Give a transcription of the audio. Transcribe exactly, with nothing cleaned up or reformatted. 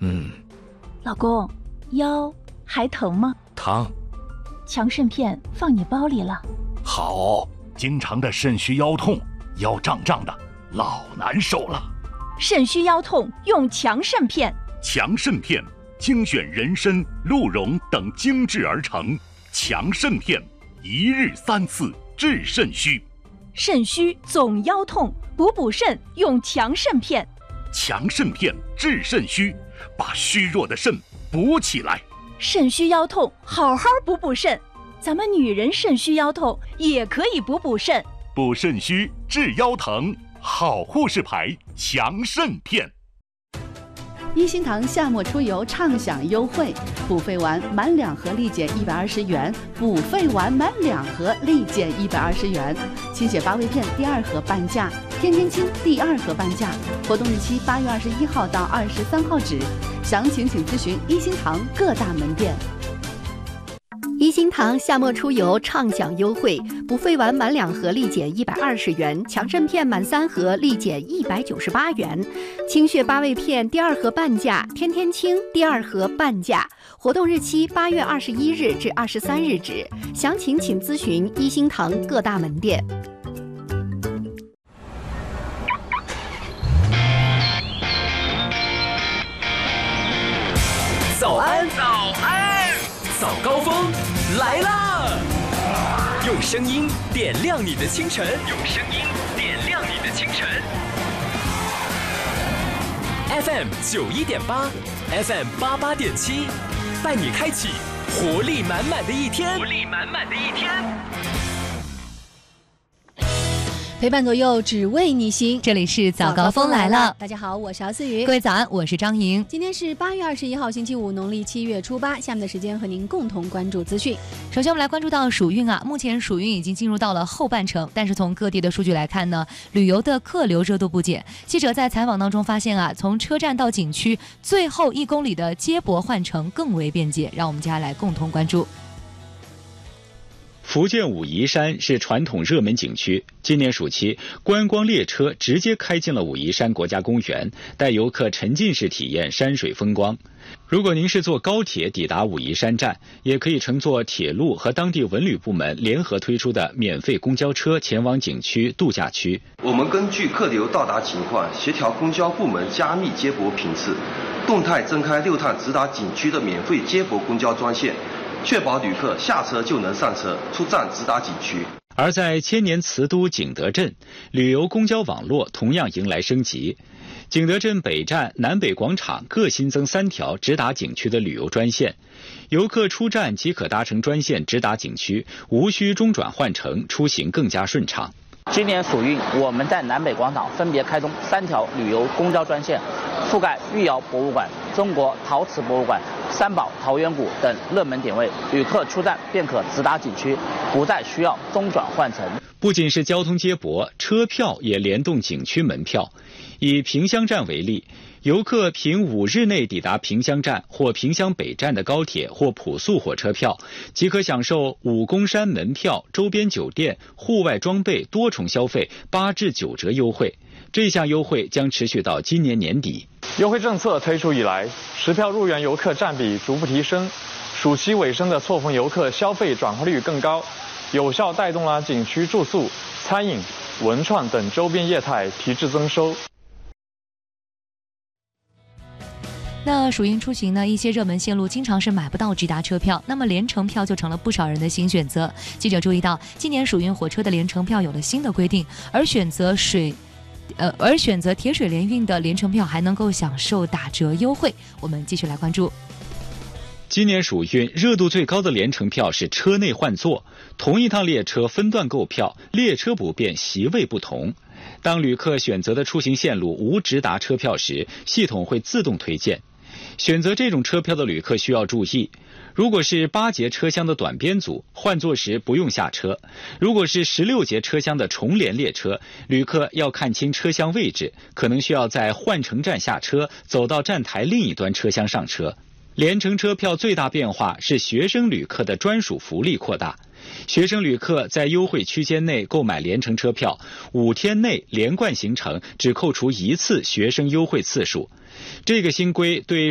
嗯。 老公，腰还疼吗？ 疼。 强肾片放你包里了。 好，经常的肾虚腰痛，腰胀胀的，老难受了。 肾虚腰痛用强肾片。 强肾片精选人参、鹿茸等精制而成，强肾片一日三次治肾虚。 肾虚总腰痛，补补肾用强肾片。 强肾片治肾虚，把虚弱的肾补起来。 肾虚腰痛，好好补补肾。咱们女人肾虚腰痛也可以补补肾。 补肾虚治腰疼，好护士牌强肾片。 一心堂夏末出游畅享优惠，补肺丸满两盒立减一百二十元，补肺丸满两盒立减一百二十元。清血八味片第二盒半价，天天清第二盒半价。活动日期八月二十一号到二十三号止，详情请咨询一心堂各大门店。 一心堂夏末出游畅享优惠，补肺丸满两盒立减一百二十元，强肾片满三盒立减一百九十八元，清血八味片第二盒半价，天天清第二盒半价。活动日期八月二十一日至二十三日止，详情请咨询一心堂各大门店。 早安，早安，早高峰来啦！用声音点亮你的清晨，用声音点亮你的清晨。F M 九一点八 ，F M 八八点七，带你开启活力满满的一天，活力满满的一天。 陪伴左右，只为你行。 这里是早高峰来了， 大家好，我是姚思雨。 各位早安，我是张莹。 今天是八月二十一号，星期五，农历七月初八。下面的时间和您共同关注资讯。 首先，我们来关注到暑运啊，目前暑运已经进入到了后半程，但是从各地的数据来看呢，旅游的客流热度不减。记者在采访当中发现啊，从车站到景区最后一公里的接驳换乘更为便捷。让我们接下来共同关注。 福建武夷山是传统热门景区，今年暑期，观光列车直接开进了武夷山国家公园，带游客沉浸式体验山水风光。如果您是坐高铁抵达武夷山站，也可以乘坐铁路和当地文旅部门联合推出的免费公交车前往景区度假区。 我们根据客流到达情况，协调公交部门加密接驳频次，动态增开六趟直达景区的免费接驳公交专线，确保旅客下车就能上车，出站直达景区。 而在千年瓷都景德镇，旅游公交网络同样迎来升级。景德镇北站、南北广场各新增三条直达景区的旅游专线，游客出站即可搭乘专线直达景区，无需中转换乘，出行更加顺畅。 今年暑运，我们在南北广场分别开通三条旅游公交专线，覆盖御窑博物馆、中国陶瓷博物馆、三宝桃源谷等热门点位，旅客出站便可直达景区，不再需要中转换乘。 不仅是交通接驳，车票也联动景区门票。以萍乡站为例，游客凭五日内抵达萍乡站或萍乡北站的高铁或普速火车票，即可享受武功山门票、周边酒店、户外装备多重消费八至九折优惠。这项优惠将持续到今年年底。 优惠政策推出以来，实票入园游客占比逐步提升，暑期尾声的错峰游客消费转化率更高，有效带动了景区住宿、餐饮、文创等周边业态提质增收。 那暑运出行呢，一些热门线路经常是买不到直达车票，那么联程票就成了不少人的新选择。记者注意到，今年暑运火车的联程票有了新的规定，而选择水呃，而选择铁水联运的联程票还能够享受打折优惠。我们继续来关注。 今年暑运热度最高的联程票是车内换座，同一趟列车分段购票，列车不变，席位不同。当旅客选择的出行线路无直达车票时，系统会自动推荐。选择这种车票的旅客需要注意，如果是八节车厢的短编组，换座时不用下车；如果是十六节车厢的重联列车，旅客要看清车厢位置，可能需要在换乘站下车，走到站台另一端车厢上车。联程车票最大变化是学生旅客的专属福利扩大。学生旅客在优惠区间内购买联程车票，五天内连贯行程只扣除一次学生优惠次数。这个新规对